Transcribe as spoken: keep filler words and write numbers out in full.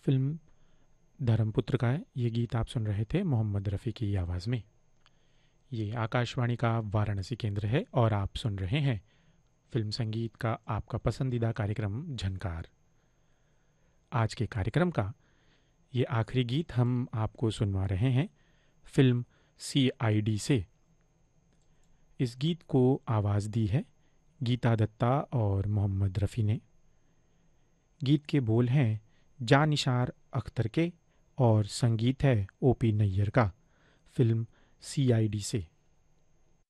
Film धर्मपुत्र का है। ये गीत आप सुन रहे थे मोहम्मद रफ़ी की आवाज़ में। ये आकाशवाणी का वाराणसी केंद्र है और आप सुन रहे हैं फिल्म संगीत का आपका पसंदीदा कार्यक्रम झनकार। आज के कार्यक्रम का ये आखिरी गीत हम आपको सुनवा रहे हैं फिल्म सी आई डी से। इस गीत को आवाज़ दी है गीता दत्ता और मोहम्मद रफ़ी ने। गीत के बोल हैं जानिशार अख्तर के और संगीत है ओ पी नैयर का। फिल्म सी आई डी से।